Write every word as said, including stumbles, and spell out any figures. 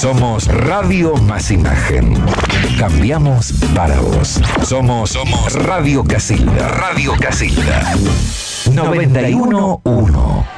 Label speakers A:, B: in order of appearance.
A: Somos Radio Más Imagen. Cambiamos para vos. Somos, somos Radio Casilda. Radio Casilda. noventa y uno punto uno.